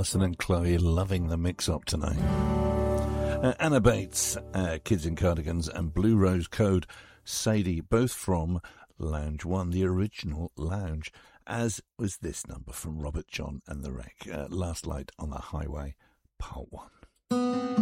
Alison and Chloe loving the mix-up tonight. Anna Bates, Kids in Cardigans, and Blue Rose Code, Sadie, both from Lounge 1, the original Lounge, as was this number from Robert John and the Wreck, Last Light on the Highway, Part 1.